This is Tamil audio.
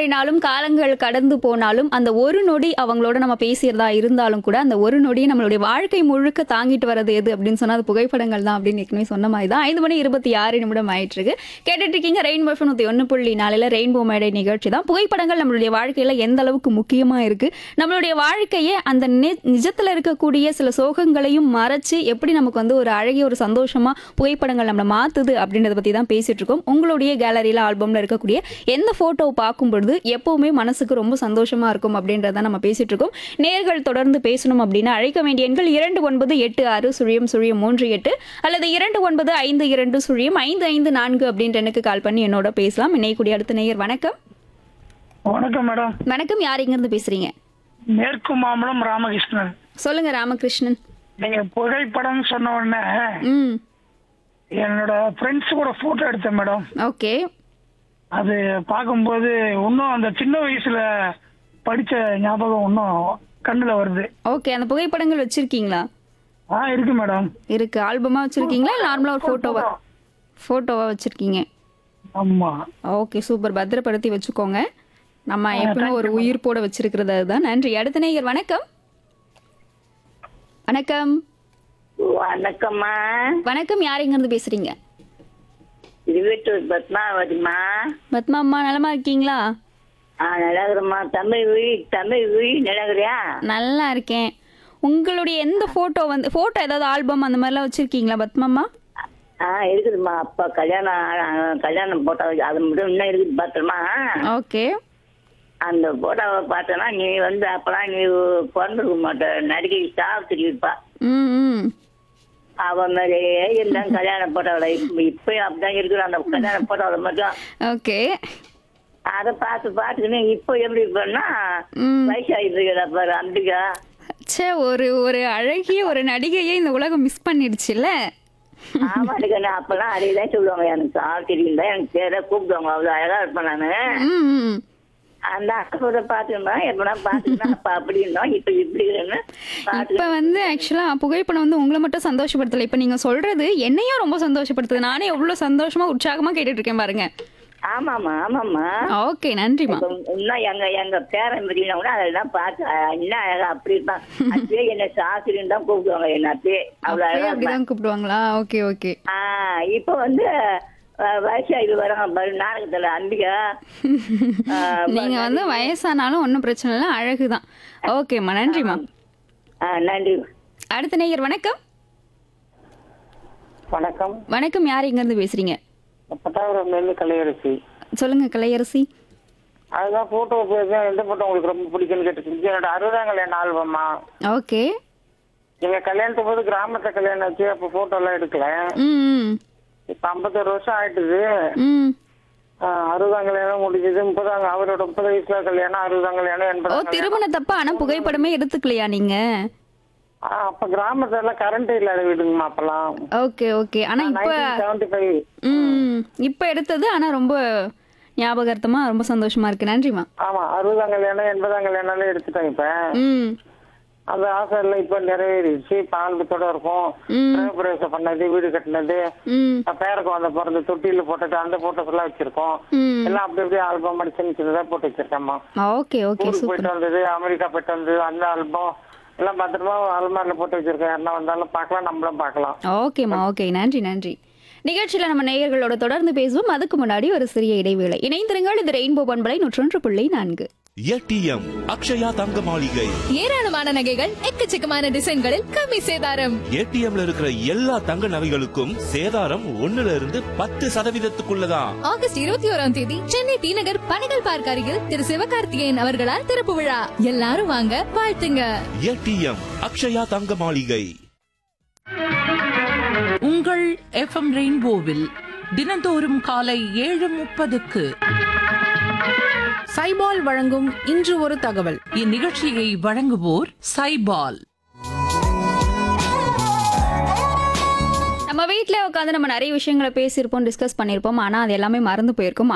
மாறினாலும், காலங்கள் கடந்து போனாலும், அந்த ஒரு நொடி அவங்களோட நம்ம பேசியறதா இருந்தாலும் கூட, அந்த ஒரு நொடிய நம்மளுடைய வாழ்க்கை முழுக்க தாங்கிட்டு வரது எது அப்படின்னு சொன்னா, அது புகைப்படங்கள் தான் அப்படின்னு ஏற்கனவே சொன்ன மாரி தான். 5 மணி 26 நிமிடம் ஆயிட்டிருக்கு. கேட்டுட்டு இருக்கீங்க ரெயின்போ எஃப்எம் 101.4ல ரெயின்போ மேடை நிகழ்ச்சி தான். புகைப்படங்கள் நம்மளுடைய வாழ்க்கையில எந்த அளவுக்கு முக்கியமா இருக்கு, நம்மளுடைய வாழ்க்கையே அந்த நிஜத்துல இருக்கக்கூடிய சில சோகங்களையும் மறைச்சு எப்படி நமக்கு வந்து ஒரு அழகிய ஒரு சந்தோஷமா புகைப்படங்கள் நம்மளை மாத்துது அப்படின்றத பத்தி தான் பேசிட்டு இருக்கோம். உங்களுடைய கேலரியில ஆல்பம்ல இருக்கக்கூடிய எந்த போட்டோ பார்க்கும் பொழுது எப்பவுமே மனசுக்கு ரொம்ப சந்தோஷமா இருக்கும் அப்படின்றத நம்ம பேசிட்டு இருக்கோம். நேர்கள் தொடர்ந்து பேசணும் அப்படின்னா அழைக்க வேண்டிய எண்கள் 2986 0 0 3 8 அல்லது 2952 0 5 5 4 அப்படின்ற எனக்கு கால் பண்ணி என்னோட பேசலாம். இணையக்கூடிய அடுத்த நேயர் வணக்கம். வணக்கம் மேடம். வணக்கம், யார் இங்க இருந்து பேசுறீங்க? மேற்கு மாம்பலம் ராமகிருஷ்ணன். சொல்லுங்க ராமகிருஷ்ணன். நீங்க புகைப்படம் சொன்ன உடனே என்னோட ஃப்ரெண்ட்ஸ் கூட போட்டோ எடுத்தேன் மேடம். ஓகே. அது பார்க்கும்போது இன்னும் அந்த சின்ன வயசுல படிச்ச ஞாபகம் இன்னும் கண்ணுல வருது. ஓகே, அந்த புகைப்படங்கள் வச்சிருக்கீங்களா? இருக்கு மேடம். இருக்கு. ஆல்பமா வச்சிருக்கீங்களா, நார்மலா ஒரு போட்டோவா வச்சிருக்கீங்க? ஆமா. Okay, super. பத்திரப்படுத்தி வச்சுக்கோங்க. நம்ம எப்பவுமே ஒரு உயிர் போட வச்சிருக்கிறது அதுதான். நன்றி. அடுத்த நேயர் வணக்கம். வணக்கம். வணக்கம்மா. வணக்கம், யார் இங்க இருந்து பேசுறீங்க? திருவெட்டூர் பத்மாவதிமா. பத்மா அம்மா, நலமா இருக்கீங்களா? நல்லா இருக்கிறம்மா. தமிழ் விழி நிலகிறியா? நல்லா இருக்கேன். உங்களுடைய எந்த போட்டோ ஏதாவது ஆல்பம் அந்த மாதிரிலாம் வச்சிருக்கீங்களா பத்மாம்மா? இருக்குதுமா. அப்பா கல்யாணம் போட்டோ அது மட்டும் இன்னும் இருக்குது பாத்திரமா. ஓகே. அந்த போட்டோவை பார்த்தனா நீ வந்து அப்பெல்லாம் நீ பிறந்திருக்க மாட்ட. நடிகை சாவித்திரி இருப்பா. அவ மாதிரியே இருந்தாங்க கல்யாண போட்டோவில். இப்பயும் அப்படிதான் இருக்குது அந்த கல்யாண போட்டோவில் மட்டும். ஓகே. அதை பார்த்துக்கின்னு இப்போ எப்படி இருப்பேன்னா வயசாகிட்டு இருக்கிற பாரு அம்பிகா. ஒரு அழகிய ஒரு நடிகையை இந்த உலகம் மிஸ் பண்ணிடுச்சுல்ல. ஆமா, எனக்கு அப்பெல்லாம் அதையதான் சொல்லுவாங்க. எனக்கு சாவித்திரி தான் எனக்கு பேரை கூப்பிடுவாங்க. அவ்வளவு அழகா இருப்பேன் நானு. அந்த அக்கோட பாத்துக்கா எப்பனா பாத்துக்கிட்டா அப்ப அப்படி இருந்தோம். இப்ப இப்படி இப்ப வந்து ஆக்சுவலா புகைப்படம் வந்து உங்களை மட்டும் சந்தோஷப்படுத்தல, இப்ப நீங்க சொல்றது என்னையும் ரொம்ப சந்தோஷப்படுத்துது. நானே எவ்வளவு சந்தோஷமா உற்சாகமா கேட்டுட்டு இருக்கேன் பாருங்க. ஆமாமா. ஓகே, நன்றிமா. இன்னும் எங்க பேரன் பத்தினா கூட அதெல்லாம் பார்த்து என்ன அழகா அப்படி இருப்பான். அப்படியே என்ன சாஸ்திரின்னு தான் கூப்பிடுவாங்க. என்ன அப்படியே அவ்வளவு அழகா அப்படிதான் கூப்பிடுவாங்களா? Okay okay. இப்ப வந்து வயசாகி வராங்க நாடகத்துல அம்பிகா. நீங்க வந்து வயசானாலும் ஒன்னும் பிரச்சனை இல்லை, அழகுதான். ஓகேம்மா, நன்றிமா. நன்றி. அடுத்த நேயர் வணக்கம். வணக்கம். வணக்கம், யார் இங்க இருந்து பேசுறீங்க? கலையரசி. சொல்லுங்க கலையரசி. அதுதான் போட்டோ எந்த போட்டோ உங்களுக்கு ரொம்ப பிடிக்கும்னு கேட்டுருக்கீங்க. என்னோட 60ஆம் கல்யாண ஆல்பமா. ஓகே. எங்க கல்யாணத்துக்கு போது கிராமத்துல கல்யாணம் ஆச்சு. அப்ப போட்டோ எல்லாம் எடுக்கல. இப்ப 51 வருஷம் ஆயிட்டுது. 60ஆம் கல்யாணம் முடிஞ்சது. 30 அவரோட 30 வயசுல கல்யாணம், 60ஆம் கல்யாணம், 80. திருமணத்தப்ப ஆனா புகைப்படமே எடுத்துக்கலையா நீங்க? அப்ப கிராமத்துல எல்லாம் கரண்ட் இல்லாத வீடுங்கம்மா அப்பெல்லாம். Okay okay. ஆனா இப்ப 75. இப்ப எடுத்தது ஆனா ரொம்ப ஞாபகார்த்தமா ரொம்ப சந்தோஷமா இருக்கு. நன்றிமா. ஆமா, 60ஆம் கல்யாணம் 80ஆம் கல்யாணம் எடுத்துட்டேன். இப்ப அந்த ஆசை எல்லாம் இப்ப நிறைவேறிடுச்சு. இப்ப ஆல்பத்தோட இருக்கும். பிரவேசம் பண்ணது, வீடு கட்டினது, பேருக்கு வந்த பிறந்த தொட்டியில போட்டது, அந்த போட்டோஸ் எல்லாம் வச்சிருக்கோம். எல்லாம் அப்படி அப்படியே ஆல்பம் மாதிரி சின்ன சின்னதா போட்டு வச்சிருக்கேம்மா. Okay okay. போயிட்டு வந்தது, அமெரிக்கா போயிட்டு வந்தது, அந்த ஆல்பம் எல்லாம் பத்திரமா அல்மாரில போட்டு வச்சிருக்கேன். யாருன்னா வந்தாலும் பார்க்கலாம், நம்மளும் பார்க்கலாம். ஓகேம்மா, ஓகே. நன்றி நன்றி. நிகழ்ச்சியில நம்ம நேயர்களோட தொடர்ந்து பேசுவோம். அதுக்கு முன்னாடி ஒரு சிறிய இடைவேளை. இணைந்திருங்கள். இது ரெயின்போ பண்பலை 101.4. ஏடிஎம் அக்ஷயா தங்க மாளிகை. ஏராளமான நகைகள், எக்கச்சக்கமான டிசைன்களில் கம்மி சேதாரம். ஏடிஎம்ல இருக்கிற எல்லா தங்க நகைகளுக்கும் சேதாரம் 1ல இருந்து 10% ஆகஸ்ட் 21ஆம் தேதி சென்னை டி நகர் பனகல் பார்க் அருகில் திரு சிவகார்த்திகேயன் அவர்களால் திறப்பு விழா. எல்லாரும் வாங்க, வாழ்த்துங்க. ஏடிஎம் அக்ஷயா தங்க மாளிகை. உங்கள் எஃப்எம் ரெயின்போவில் தினந்தோறும் காலை 7:30க்கு சைபால் வழங்கும் இன்று ஒரு தகவல். இந்நிகழ்ச்சியை வழங்குவோர் சைபால். நம்ம வீட்டில் உட்காந்து நம்ம நிறைய விஷயங்களை பேசியிருப்போம், டிஸ்கஸ் பண்ணியிருப்போம். ஆனால் அது எல்லாமே மறந்து போயிருக்கும்.